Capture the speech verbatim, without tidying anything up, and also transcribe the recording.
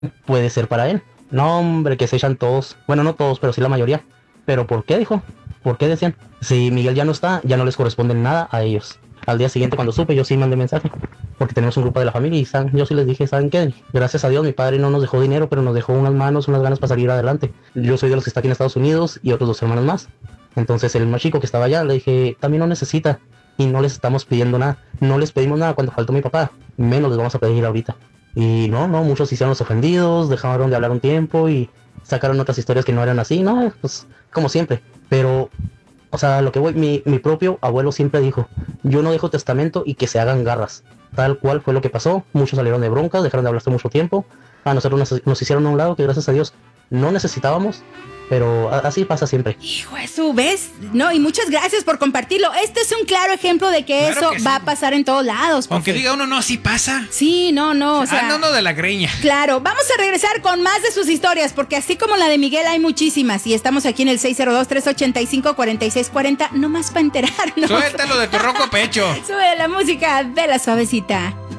puede ser para él. No, hombre, que se echan todos. Bueno, no todos, pero sí la mayoría. ¿Pero por qué, dijo? ¿Por qué decían? Si Miguel ya no está, ya no les corresponde nada a ellos. Al día siguiente, cuando supe, yo sí mandé mensaje. Porque tenemos un grupo de la familia y ¿saben? Yo sí les dije, ¿saben qué? Gracias a Dios, mi padre no nos dejó dinero, pero nos dejó unas manos, unas ganas para salir adelante. Yo soy de los que está aquí en Estados Unidos y otros dos hermanos más. Entonces, el más chico que estaba allá, le dije, también no necesita. Y no les estamos pidiendo nada. No les pedimos nada cuando faltó mi papá. Menos les vamos a pedir ahorita. Y no, no, muchos se hicieron los ofendidos, dejaron de hablar un tiempo y sacaron otras historias que no eran así, no, pues como siempre. Pero, o sea, lo que voy, mi, mi propio abuelo siempre dijo, yo no dejo testamento y que se hagan garras. Tal cual fue lo que pasó, muchos salieron de broncas, dejaron de hablarse mucho tiempo, a nosotros nos, nos hicieron a un lado que gracias a Dios no necesitábamos, pero a, así pasa siempre. Hijo de su, ¿ves? No, y muchas gracias por compartirlo. Este es un claro ejemplo de que Claro eso que sí. va a pasar en todos lados. Aunque profe. diga uno, no, así pasa. Sí, no, no, o sea... Ah, no, no, de la greña. Claro, vamos a regresar con más de sus historias, porque así como la de Miguel hay muchísimas, y estamos aquí en el seis cero dos, tres ocho cinco, cuatro seis cuatro cero, nomás para enterarnos. Suéltalo de tu ronco pecho. Sube la música de la suavecita.